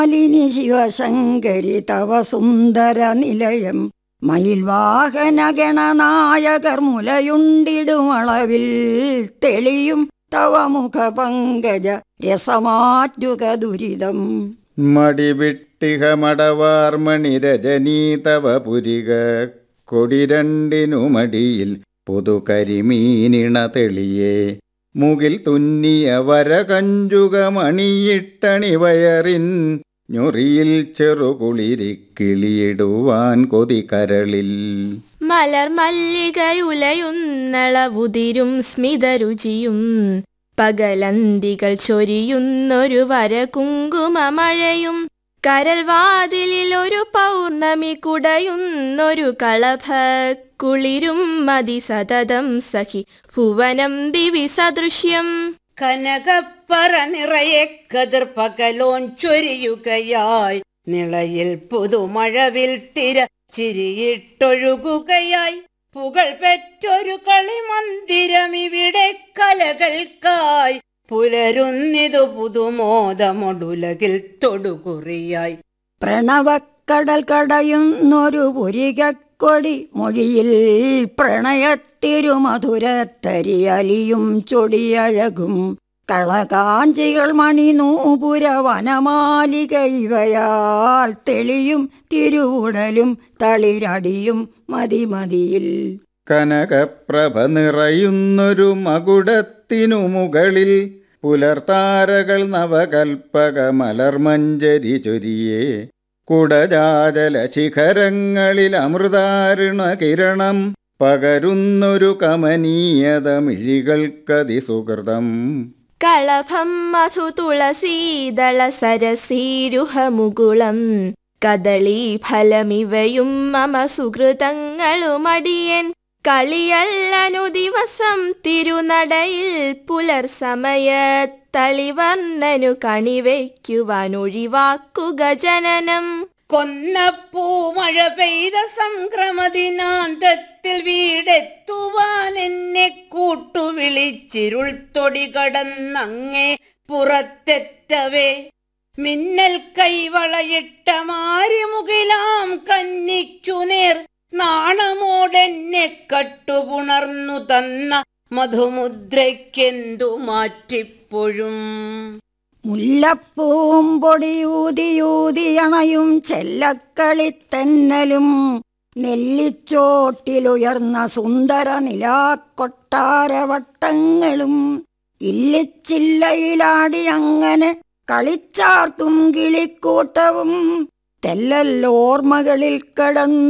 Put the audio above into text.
മാലിനി ശിവശങ്കരി തവ സുന്ദര നിലയം മയിൽവാഹന ഗണനായകർ മുലയുണ്ടിടുമളവിൽ തെളിയും തവ മുഖ പങ്കജ രസമാറ്റുക ദുരിതം. മടിവിട്ടിഹ മടവാർമണി രജനീ തവ പുരിക കൊടിരണ്ടിനു മടിയിൽ പുതുകരിമീനിണ തെളിയേ മുകിൽ തുന്നിയ വരകഞ്ചുക മണിയിട്ടണിവയറിൻ ഞൊറിയിൽ ചെറുകുളിരിക്കിളിയിടുവാൻ കൊതികരളിൽ. മലർ മല്ലികയുലയുന്നളവുതിരും സ്മിതരുചിയും പകലന്തികൾ ചൊരിയുന്നൊരു വരകുങ്കുമമഴയും കരൽവാതിലിൽ ഒരു പൗർണമി കുടയുന്നൊരു കളഭ കുളിരും മതി സതതം സഖി ഭുവനം ദിവി സദൃശ്യം. കനകപ്പറ നിറയെ കതിർ പകലോൻ ചൊരിയുകയായി നിളയിൽ പുതുമഴവിൽ തിര ചിരിയിട്ടൊഴുകുകയായി പുകൾ പെറ്റൊരു കളിമന്ദിരമിവിടെ കലകൾക്കായി പുലരുന്നിതു പുതുമോദമൊടുലകിൽ തൊടുകുറിയായി. പ്രണവക്കടൽ കടയുന്നൊരു പുരികക്കൊടി മൊഴിയിൽ പ്രണയത്തിരുമധുരത്തരിയലിയും ചൊടിയഴകും കളകാഞ്ചികൾ മണിനൂപുര വനമാലിക ഇവയാൽ തെളിയും തിരുവുടലും തളിരടിയും മതിമതിയിൽ. കനകപ്രഭ നിറയുന്നൊരു മകുടത്തിനു മുകളിൽ പുലർത്താരകൾ നവകൽപ്പക മലർമഞ്ചരി ചൊരിയേ കുടജാജല ശിഖരങ്ങളിൽ അമൃതാരുണ കിരണം പകരുന്നൊരു കമനീയത മിഴികൾക്കതിസുഹൃതം. കളഭം മധു തുളസീദള സരസീരുഹമുകുളം കദളീ ഫലമിവയും മമ സുഹൃതങ്ങളുമടിയൻ കളിയല്ലനു ദിവസം തിരുനടയിൽ പുലർ സമയത്തളിവർണ്ണനു കണിവയ്ക്കുവാനൊഴിവാക്കുക ജനനം. കൊന്നപ്പൂമഴ പെയ്ത സംക്രമദിനാന്തത്തിൽ വീടെത്തുവാൻ എന്നെ കൂട്ടുവിളിച്ചിരുൾ തൊടി കടന്നങ്ങേ പുറത്തെത്തവേ മിന്നൽ കൈവളയിട്ട മാരിമുകിലാം കന്നിക്കു നേർ നാണമോടെന്നെ കട്ടുപുണർന്നു തന്ന മധുമുദ്രയ്ക്കെന്തു മാറ്റിപ്പോഴും. മുല്ലപ്പൂം പൊടിയൂതിയൂതിയണയും ചെല്ലക്കളിത്തന്നലും നെല്ലിച്ചോട്ടിലുയർന്ന സുന്ദര നിലാക്കൊട്ടാരവട്ടങ്ങളും ഇല്ലിച്ചില്ലയിലാടി അങ്ങനെ കളിച്ചാർത്തും കിളിക്കൂട്ടവും തെല്ലല്ലോർമ്മകളിൽ കടന്നു